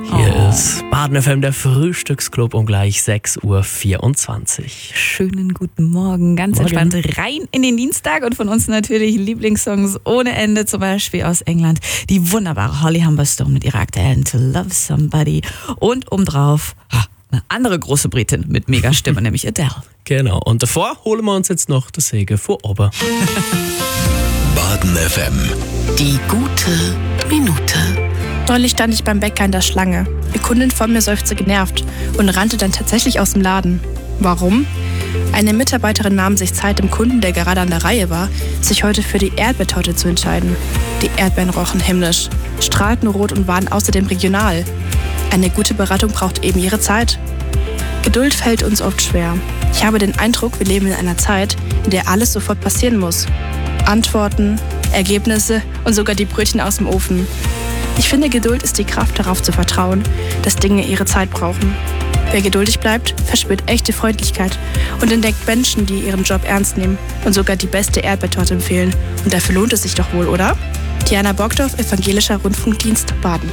Hier ist Baden FM, der Frühstücksclub, um gleich 6:24 Uhr. Schönen guten Morgen, ganz entspannt rein in den Dienstag und von uns natürlich Lieblingssongs ohne Ende, zum Beispiel aus England die wunderbare Holly Humberstone mit ihrer aktuellen To Love Somebody und obendrauf eine andere große Britin mit Megastimme, nämlich Adele. Genau, und davor holen wir uns jetzt noch das Segen vor Ober. Baden FM. Die gute Minute. Neulich stand ich beim Bäcker in der Schlange. Die Kundin vor mir seufzte genervt und rannte dann tatsächlich aus dem Laden. Warum? Eine Mitarbeiterin nahm sich Zeit, dem Kunden, der gerade an der Reihe war, sich heute für die Erdbeertorte zu entscheiden. Die Erdbeeren rochen himmlisch, strahlten rot und waren außerdem regional. Eine gute Beratung braucht eben ihre Zeit. Geduld fällt uns oft schwer. Ich habe den Eindruck, wir leben in einer Zeit, in der alles sofort passieren muss. Antworten, Ergebnisse und sogar die Brötchen aus dem Ofen. Ich finde, Geduld ist die Kraft, darauf zu vertrauen, dass Dinge ihre Zeit brauchen. Wer geduldig bleibt, verspürt echte Freundlichkeit und entdeckt Menschen, die ihren Job ernst nehmen und sogar die beste Erdbeertorte empfehlen. Und dafür lohnt es sich doch wohl, oder? Diana Borgdorf, Evangelischer Rundfunkdienst, Baden.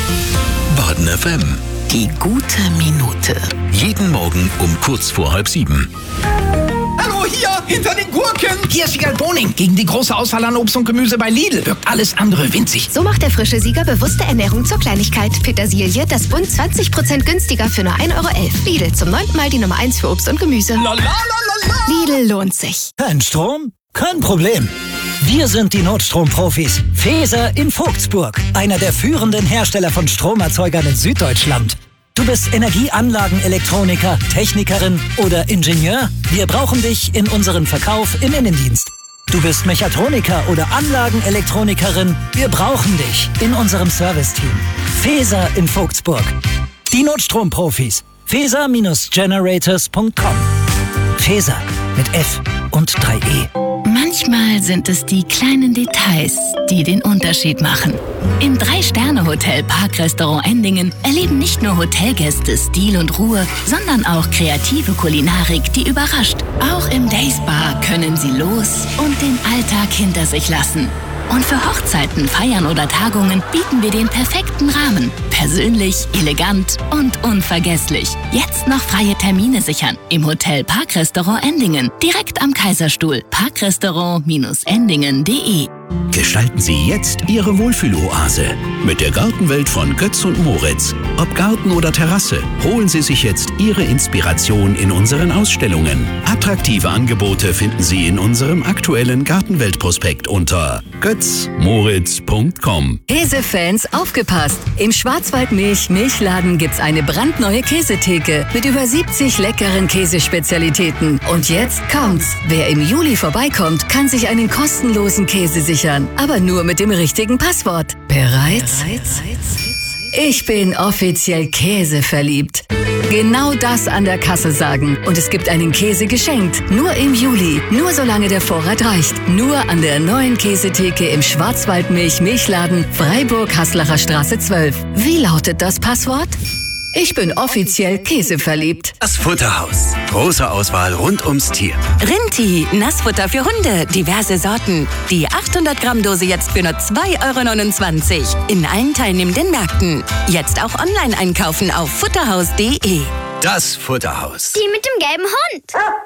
Baden FM. Die gute Minute. Jeden Morgen um kurz vor 6:30. Hallo, hier, hinter den Gurken. Hier ist Wiegald Boning. Gegen die große Auswahl an Obst und Gemüse bei Lidl wirkt alles andere winzig. So macht der frische Sieger bewusste Ernährung zur Kleinigkeit. Petersilie, das Bund 20% günstiger für nur 1,11 €. Lidl, zum 9. Mal die Nummer 1 für Obst und Gemüse. Lidl lohnt sich. Kein Strom? Kein Problem. Wir sind die Notstromprofis. Feser in Vogtsburg, einer der führenden Hersteller von Stromerzeugern in Süddeutschland. Du bist Energieanlagenelektroniker, Technikerin oder Ingenieur? Wir brauchen dich in unserem Verkauf im Innendienst. Du bist Mechatroniker oder Anlagenelektronikerin? Wir brauchen dich in unserem Serviceteam. Feser in Vogtsburg. Die Notstromprofis. feser-generators.com. Feser mit F und 3E. Manchmal sind es die kleinen Details, die den Unterschied machen. Im 3-Sterne-Hotel Parkrestaurant Endingen erleben nicht nur Hotelgäste Stil und Ruhe, sondern auch kreative Kulinarik, die überrascht. Auch im Dayspa können Sie los und den Alltag hinter sich lassen. Und für Hochzeiten, Feiern oder Tagungen bieten wir den perfekten Rahmen. Persönlich, elegant und unvergesslich. Jetzt noch freie Termine sichern im Hotel Parkrestaurant Endingen. Direkt am Kaiserstuhl. Parkrestaurant-endingen.de. Gestalten Sie jetzt Ihre Wohlfühloase mit der Gartenwelt von Götz und Moritz. Ob Garten oder Terrasse, holen Sie sich jetzt Ihre Inspiration in unseren Ausstellungen. Attraktive Angebote finden Sie in unserem aktuellen Gartenweltprospekt unter götzmoritz.com. Käsefans, aufgepasst! Im Schwarzwaldmilch-Milchladen gibt's eine brandneue Käsetheke mit über 70 leckeren Käsespezialitäten. Und jetzt kommt's! Wer im Juli vorbeikommt, kann sich einen kostenlosen Käse sichern. Aber nur mit dem richtigen Passwort. Bereit? Ich bin offiziell käseverliebt. Genau das an der Kasse sagen. Und es gibt einen Käse geschenkt. Nur im Juli. Nur solange der Vorrat reicht. Nur an der neuen Käsetheke im Schwarzwaldmilch-Milchladen Freiburg-Haslacher Straße 12. Wie lautet das Passwort? Ich bin offiziell käseverliebt. Das Futterhaus. Große Auswahl rund ums Tier. Rinti, Nassfutter für Hunde, diverse Sorten. Die 800 Gramm Dose jetzt für nur 2,29 € in allen teilnehmenden Märkten. Jetzt auch online einkaufen auf futterhaus.de. Das Futterhaus. Die mit dem gelben Hund.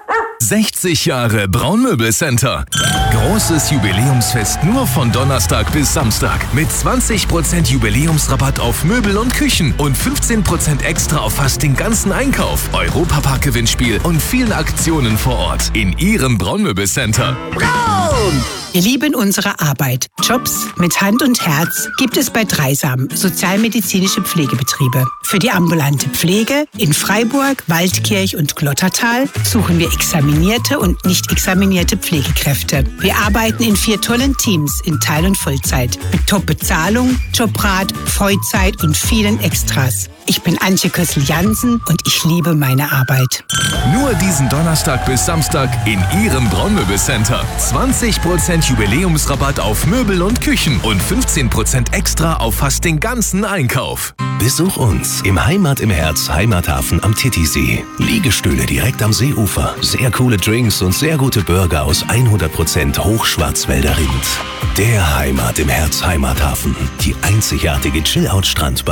60 Jahre Braunmöbelcenter. Großes Jubiläumsfest nur von Donnerstag bis Samstag. Mit 20% Jubiläumsrabatt auf Möbel und Küchen und 15% extra auf fast den ganzen Einkauf. Europapark-Gewinnspiel und vielen Aktionen vor Ort. In Ihrem Braunmöbelcenter. Braun! Wir lieben unsere Arbeit. Jobs mit Hand und Herz gibt es bei Dreisam, sozialmedizinische Pflegebetriebe. Für die ambulante Pflege in Freiburg, Waldkirch und Glottertal suchen wir examinierte und nicht examinierte Pflegekräfte. Wir arbeiten in 4 tollen Teams in Teil- und Vollzeit mit Top-Bezahlung, Jobrat, Vollzeit und vielen Extras. Ich bin Antje Kössel-Jansen und ich liebe meine Arbeit. Nur diesen Donnerstag bis Samstag in Ihrem Braunmöbelcenter. 20% Jubiläumsrabatt auf Möbel und Küchen und 15% extra auf fast den ganzen Einkauf. Besuch uns im Heimat im Herz Heimathafen am Titisee. Liegestühle direkt am Seeufer. Sehr coole Drinks und sehr gute Burger aus 100% Hochschwarzwälder Rind. Der Heimat im Herz Heimathafen. Die einzigartige Chill-Out-Strandbar